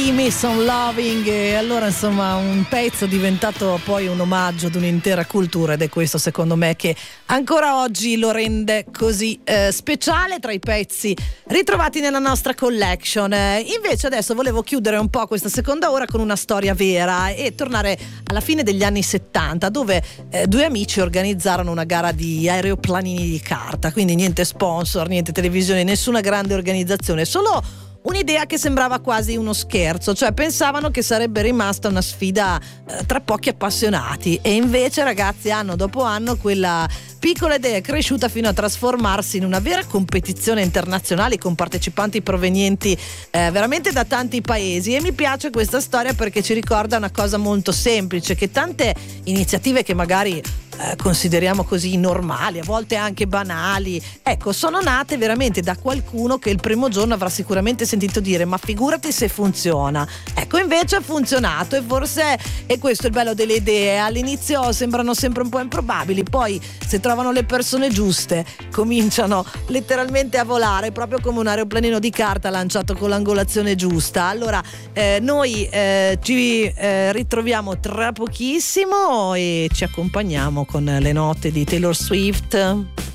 Give Me Some Loving, e allora insomma un pezzo diventato poi un omaggio ad un'intera cultura, ed è questo secondo me che ancora oggi lo rende così speciale tra i pezzi ritrovati nella nostra collection. Invece adesso volevo chiudere un po' questa seconda ora con una storia vera e tornare alla fine degli anni 70, dove due amici organizzarono una gara di aeroplanini di carta, quindi niente sponsor, niente televisione, nessuna grande organizzazione, solo un'idea che sembrava quasi uno scherzo, cioè pensavano che sarebbe rimasta una sfida tra pochi appassionati, e invece ragazzi anno dopo anno quella piccola idea è cresciuta fino a trasformarsi in una vera competizione internazionale con partecipanti provenienti veramente da tanti paesi. E mi piace questa storia perché ci ricorda una cosa molto semplice, che tante iniziative che magari consideriamo così normali, a volte anche banali, ecco, sono nate veramente da qualcuno che il primo giorno avrà sicuramente sentito dire ma figurati se funziona. Ecco, invece ha funzionato, e forse è questo il bello delle idee: all'inizio sembrano sempre un po' improbabili, poi se trovano le persone giuste cominciano letteralmente a volare, proprio come un aeroplanino di carta lanciato con l'angolazione giusta. Allora noi ci ritroviamo tra pochissimo e ci accompagniamo con le note di Taylor Swift.